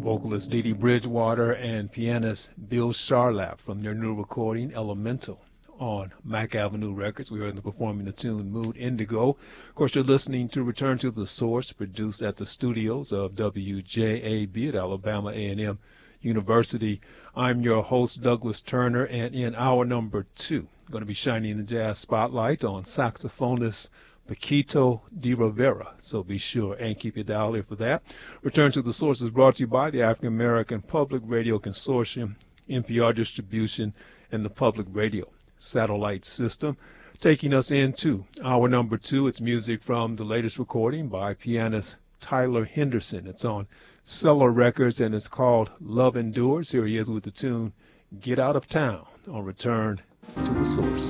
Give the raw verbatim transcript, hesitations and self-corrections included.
vocalist Dee Dee Bridgewater and pianist Bill Charlap from their new recording, Elemental, on Mack Avenue Records. We heard them performing the tune Mood Indigo. Of course, you're listening to Return to the Source, produced at the studios of W J A B at Alabama A and M University. I'm your host, Douglas Turner, and in hour number two, I'm going to be shining the jazz spotlight on saxophonist Paquito D'Rivera, so be sure and keep your dial here for that. Return to the Source is brought to you by the African American Public Radio Consortium, N P R Distribution, and the Public Radio Satellite System. Taking us into hour number two, it's music from the latest recording by pianist Tyler Henderson. It's on Cellar Records, and it's called Love Endures. Here he is with the tune Get Out of Town on Return to the Source.